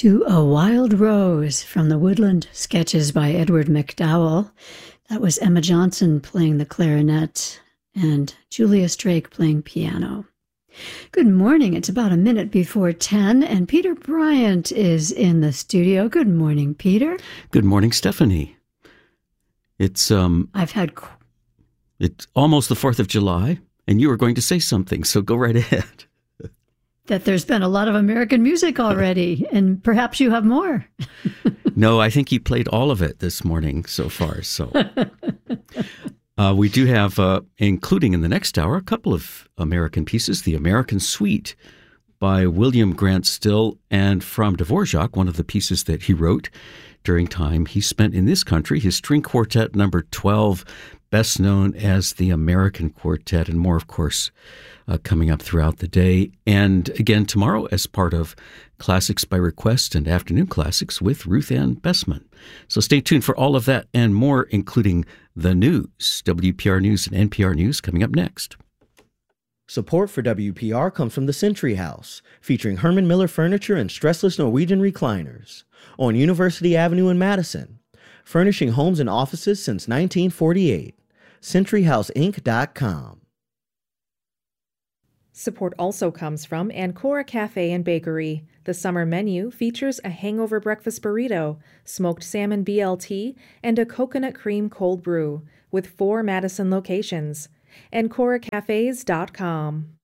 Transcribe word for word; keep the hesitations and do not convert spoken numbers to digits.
To A Wild Rose from the Woodland Sketches by Edward McDowell. That was Emma Johnson playing the clarinet and Julius Drake playing piano. Good morning. It's about a minute before ten, and Peter Bryant is in the studio. Good morning, Peter. Good morning, Stephanie. It's um. I've had. It's almost the fourth of July, and you were going to say something, so go right ahead. That there's been a lot of American music already, and perhaps you have more. No, I think you played all of it this morning so far. So uh, we do have, uh, including in the next hour, a couple of American pieces. The American Suite by William Grant Still, and from Dvorak, one of the pieces that he wrote during time he spent in this country, his string quartet number twelve, best known as the American Quartet, and more, of course, uh, coming up throughout the day. And again, tomorrow as part of Classics by Request and Afternoon Classics with Ruth Ann Bessman. So stay tuned for all of that and more, including the news, W P R News and N P R News coming up next. Support for W P R comes from the Century House, featuring Herman Miller furniture and stressless Norwegian recliners on University Avenue in Madison, furnishing homes and offices since nineteen forty-eight. century house inc dot com. Support also comes from Ancora Cafe and Bakery. The summer menu features a hangover breakfast burrito, smoked salmon B L T, and a coconut cream cold brew, with four Madison locations. Ancora Cafes dot com.